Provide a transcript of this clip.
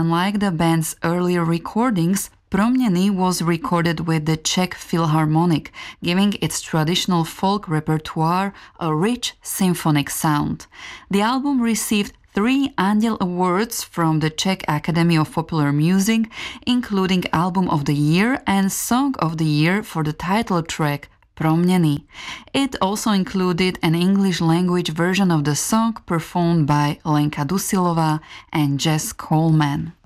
unlike the band's earlier recordings, Proměny was recorded with the Czech Philharmonic, giving its traditional folk repertoire a rich symphonic sound. The album received 3 Anděl Awards from the Czech Academy of Popular Music, including Album of the Year and Song of the Year for the title track Proměny. It also included an English language version of the song performed by Lenka Dusilová and Jess Coleman.